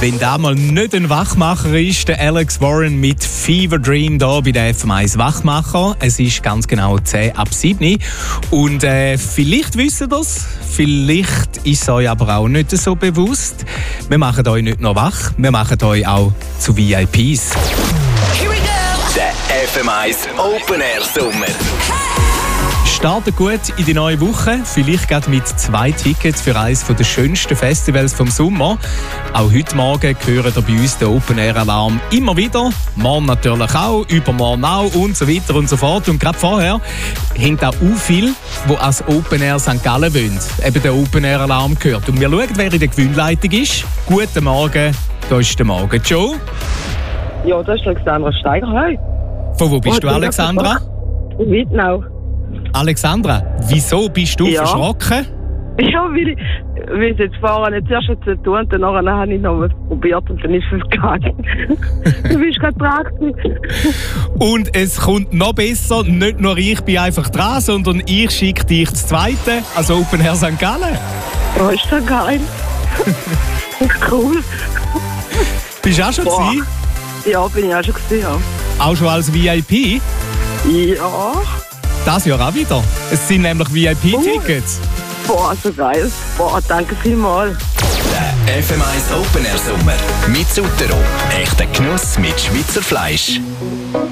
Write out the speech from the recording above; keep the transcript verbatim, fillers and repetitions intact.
Wenn da mal nicht ein Wachmacher ist, der Alex Warren mit Fever Dream hier bei der F M eins Wachmacher. Es ist ganz genau zehn ab sieben. Und äh, vielleicht wisst ihr das, vielleicht ist es euch aber auch nicht so bewusst. Wir machen euch nicht nur wach, wir machen euch auch zu V I Ps. Here we go. Der F M eins Open Air Sommer. Startet gut in die neue Woche, vielleicht gerade mit zwei Tickets für eines der schönsten Festivals vom Sommer. Auch heute Morgen hören ihr bei uns den Open Air Alarm immer wieder. Morgen natürlich auch, übermorgen auch und so weiter und so fort. Und gerade vorher haben auch viele, die als Open Air Sankt Gallen wollen, eben den Open Air Alarm gehört. Und wir schauen, wer in der Gewinnleitung ist. Guten Morgen, da ist der Morgen. Joe? Ja, das ist Alexandra Steiger. Hi. Von wo bist Oh, du, Alexandra? In Wittnau. Alexandra, wieso bist du Ja. verschrocken? Ja, weil ich, weil ich jetzt vorher nicht zuerst zu tun und dann habe ich noch was probiert und dann ist es gegangen. Du bist gerade dran. Und es kommt noch besser, nicht nur ich bin einfach dran, sondern ich schicke dich das Zweite, also Open Air Sankt Gallen. Oh, ist das geil. Cool. Bist du auch schon Boah. gewesen? Ja, bin ich auch schon gesehen. Ja. Auch schon als V I P? Ja. Das Jahr auch wieder. Es sind nämlich V I P-Tickets. Boah, so geil. Boah, danke vielmals. Der F M eins Open Air Sommer mit Sutero. Echter Genuss mit Schweizer Fleisch.